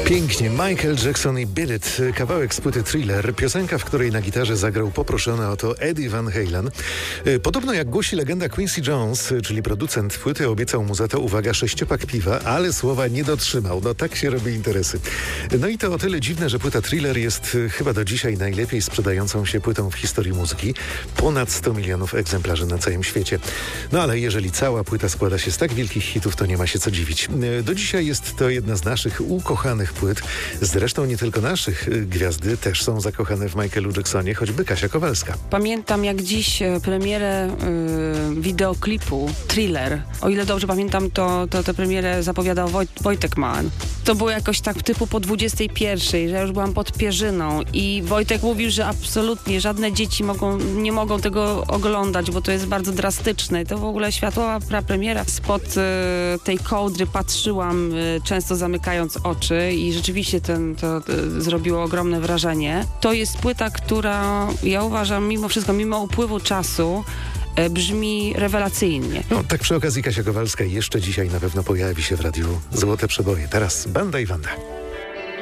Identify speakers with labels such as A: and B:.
A: Pięknie, Michael Jackson i Beat It, kawałek z płyty Thriller, piosenka, w której na gitarze zagrał poproszony o to Eddie Van Halen. Podobno jak głosi legenda, Quincy Jones, czyli producent płyty, obiecał mu za to, uwaga, 6-pak piwa, ale słowa nie dotrzymał. No tak się robi interesy. No i to o tyle dziwne, że płyta Thriller jest chyba do dzisiaj najlepiej sprzedającą się płytą w historii muzyki. Ponad 100 milionów egzemplarzy na całym świecie. No ale jeżeli cała płyta składa się z tak wielkich hitów, to nie ma się co dziwić. Do dzisiaj jest to jedna z naszych ukochanych płyt. Zresztą nie tylko naszych. Gwiazdy też są zakochane w Michaelu Jacksonie, choćby Kasia Kowalska.
B: Pamiętam jak dziś premierę wideoklipu Thriller. O ile dobrze pamiętam, to tę premierę zapowiadał Wojtek Mann. To było jakoś tak typu po 21, że ja już byłam pod pierzyną i Wojtek mówił, że absolutnie żadne dzieci nie mogą tego oglądać, bo to jest bardzo drastyczne. To w ogóle światowa premiera. Spod tej kołdry patrzyłam, często zamykając oczy i rzeczywiście to zrobiło ogromne wrażenie. To jest płyta, która, ja uważam, mimo wszystko, mimo upływu czasu, brzmi rewelacyjnie.
A: No, tak przy okazji Kasia Kowalska jeszcze dzisiaj na pewno pojawi się w radiu Złote Przeboje. Teraz Banda i Wanda.